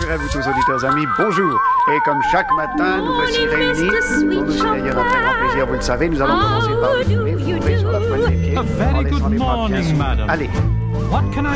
bonjour à vous tous, auditeurs amis, bonjour. Et comme chaque matin, nous voici réunis. Pour nous, c'est d'ailleurs un très grand plaisir, vous le savez. Nous allons commencer par vous trouver sur la pointe des pieds. A very good morning, madam. Allez. What can I